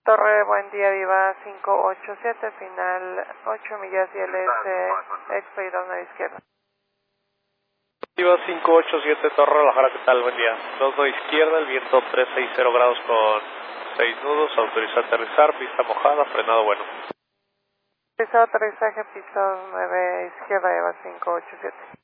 Torre, buen día, Viva 587, final 8 millas y el Expo 29 izquierda. Viva 587, Torre Guadalajara, ¿qué tal? Buen día. 22 izquierda, el viento 360 grados con 6 nudos, autorizado a aterrizar, pista mojada, frenado bueno. Autorizado aterrizaje, piso 9 izquierda, Viva 587.